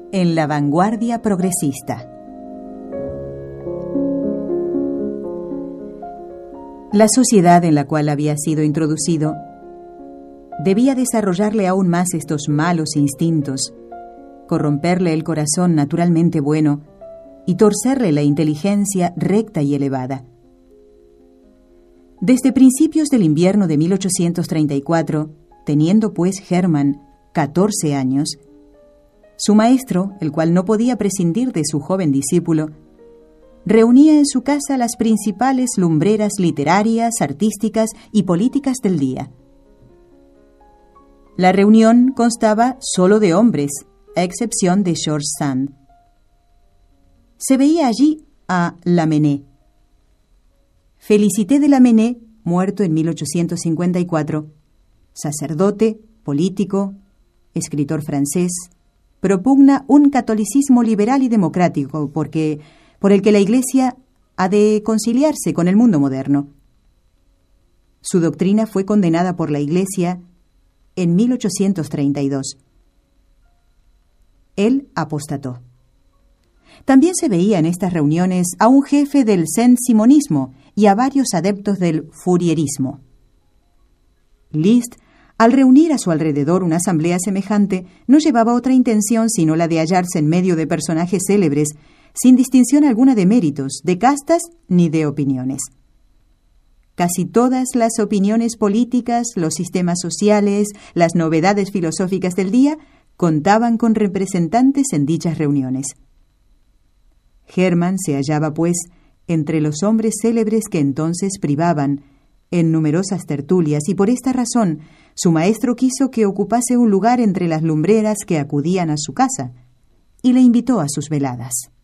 en la vanguardia progresista. La sociedad en la cual había sido introducido debía desarrollarle aún más estos malos instintos, corromperle el corazón naturalmente bueno y torcerle la inteligencia recta y elevada. Desde principios del invierno de 1834, teniendo pues Hermann 14 años, su maestro, el cual no podía prescindir de su joven discípulo, reunía en su casa las principales lumbreras literarias, artísticas y políticas del día. La reunión constaba solo de hombres, a excepción de George Sand. Se veía allí a Lamennais. Félicité de Lamennais, muerto en 1854, sacerdote, político, escritor francés, propugna un catolicismo liberal y democrático por el que la Iglesia ha de conciliarse con el mundo moderno. Su doctrina fue condenada por la Iglesia en 1832. Él apostató. También se veía en estas reuniones a un jefe del saint-simonismo y a varios adeptos del fourierismo. Liszt, al reunir a su alrededor una asamblea semejante, no llevaba otra intención sino la de hallarse en medio de personajes célebres, sin distinción alguna de méritos, de castas ni de opiniones. Casi todas las opiniones políticas, los sistemas sociales, las novedades filosóficas del día contaban con representantes en dichas reuniones. Hermann se hallaba, pues, entre los hombres célebres que entonces privaban en numerosas tertulias, y por esta razón su maestro quiso que ocupase un lugar entre las lumbreras que acudían a su casa, y le invitó a sus veladas.